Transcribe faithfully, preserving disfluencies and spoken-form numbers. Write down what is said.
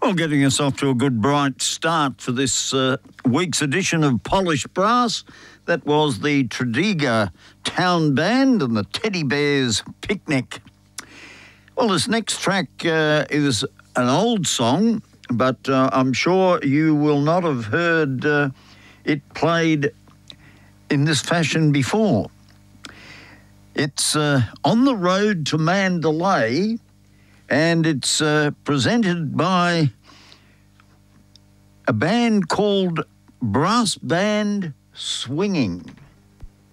Well, getting us off to a good bright start for this uh, week's edition of Polished Brass. That was the Tredegar Town Band and the Teddy Bears Picnic. Well, this next track uh, is an old song, but uh, I'm sure you will not have heard uh, it played in this fashion before. It's uh, On the Road to Mandalay, and it's uh, presented by a band called Brass Band Swinging.